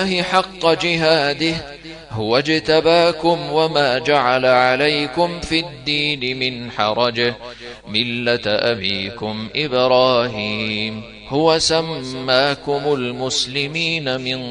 حق جهاده هو اجتباكم وما جعل عليكم في الدين من حرج ملة أبيكم إبراهيم هو سماكم المسلمين من